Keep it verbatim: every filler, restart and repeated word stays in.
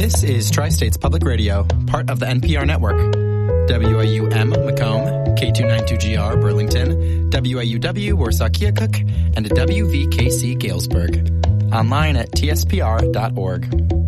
This is Tri-States Public Radio, part of the N P R network. W A U M Macomb, K two ninety-two G R Burlington, W A U W Warsaw Keokuk, and W V K C Galesburg. Online at T S P R dot org.